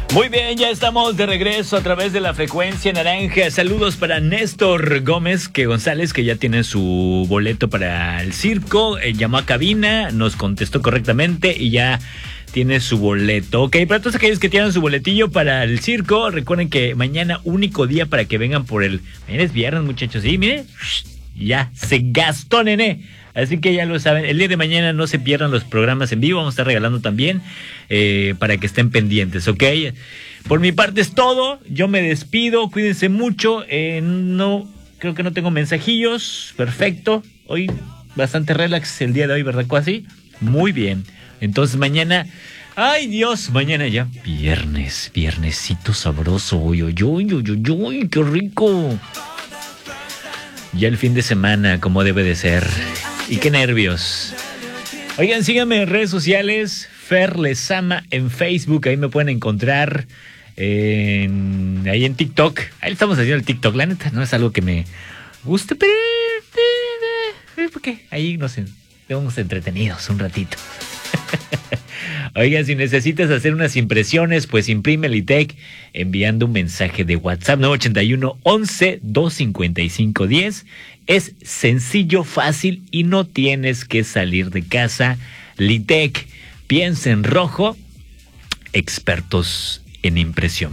Muy bien, ya estamos de regreso a través de la frecuencia naranja. Saludos para Néstor Gómez González, que ya tiene su boleto para el circo. Llamó a cabina, nos contestó correctamente y ya tiene su boleto. Ok, para todos aquellos que tienen su boletillo para el circo, recuerden que mañana único día para que vengan por el... Mañana es viernes, muchachos, sí, mire, ya se gastó, nene. Así que ya lo saben, el día de mañana no se pierdan los programas en vivo, vamos a estar regalando también para que estén pendientes, ¿ok? Por mi parte es todo, yo me despido, cuídense mucho, creo que no tengo mensajillos, perfecto, hoy bastante relax el día de hoy, ¿verdad? Casi, muy bien, entonces mañana, ay Dios, mañana ya, viernesito sabroso, uy, qué rico. Ya el fin de semana, como debe de ser. Y qué nervios. Oigan, síganme en redes sociales. Fer Lezama en Facebook. Ahí me pueden encontrar. Ahí en TikTok. Ahí estamos haciendo el TikTok. La neta no es algo que me guste, pero... porque ahí nos estamos entretenidos un ratito. Oigan, si necesitas hacer unas impresiones, pues imprime el Litec enviando un mensaje de WhatsApp 981 11 255 10. Es sencillo, fácil y no tienes que salir de casa. Litec, piensa en rojo, expertos en impresión.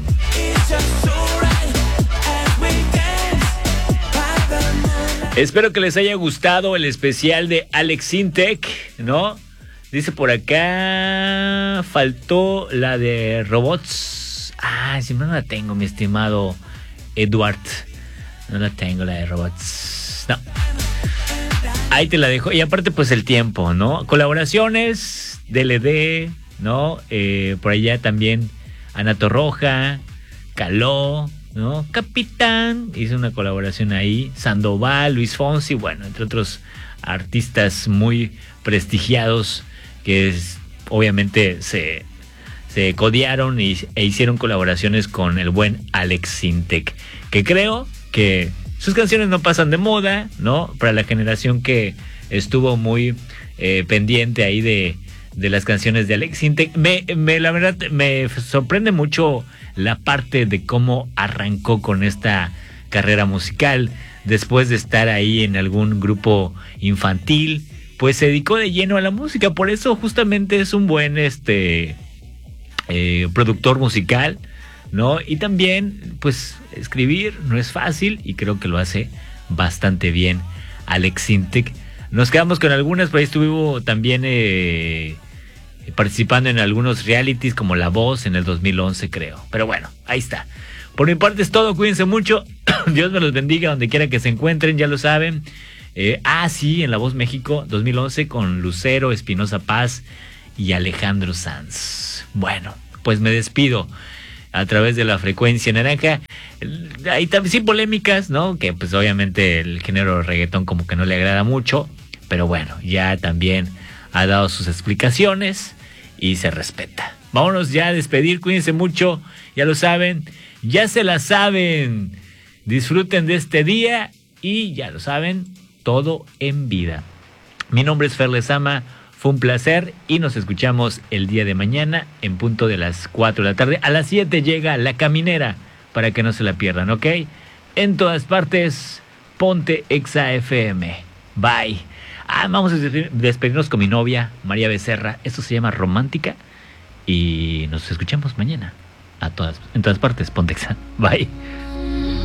Espero que les haya gustado el especial de Alex Sintek, ¿no? Dice por acá, faltó la de robots. Ah, si no la tengo, mi estimado Edward. No la tengo, la de robots. No. Ahí te la dejo. Y aparte, pues el tiempo, ¿no? Colaboraciones, DLD, ¿no? Por allá también Ana Torroja, Caló, ¿no? Capitán, hizo una colaboración ahí. Sandoval, Luis Fonsi, bueno, entre otros artistas muy prestigiados que obviamente se codearon e hicieron colaboraciones con el buen Alex Sintek, que creo que sus canciones no pasan de moda, ¿no? Para la generación que estuvo muy pendiente ahí de las canciones de Alex Sintek, la verdad me sorprende mucho la parte de cómo arrancó con esta carrera musical después de estar ahí en algún grupo infantil. Pues se dedicó de lleno a la música, por eso justamente es un buen productor musical, ¿no? Y también, pues, escribir no es fácil y creo que lo hace bastante bien Alex Sintek. Nos quedamos con algunas, por ahí estuvo también participando en algunos realities como La Voz en el 2011, creo. Pero bueno, ahí está. Por mi parte es todo, cuídense mucho. Dios me los bendiga donde quiera que se encuentren, ya lo saben. Sí, en La Voz México 2011 con Lucero, Espinosa Paz y Alejandro Sanz. Bueno, pues me despido a través de la frecuencia naranja. Hay también sí polémicas, ¿no? Que pues obviamente el género reggaetón como que no le agrada mucho, pero bueno, ya también ha dado sus explicaciones y se respeta. Vámonos ya a despedir, cuídense mucho, ya lo saben, ya se la saben. Disfruten de este día y ya lo saben, todo en vida. Mi nombre es Fer Lezama, fue un placer y nos escuchamos el día de mañana en punto de las 4 de la tarde. A las 7 llega La Caminera para que no se la pierdan, ¿ok? En todas partes, ponte Exa FM. Bye. Vamos a despedirnos con mi novia, María Becerra. Esto se llama Romántica y nos escuchamos mañana. En todas partes, ponte Exa. Bye.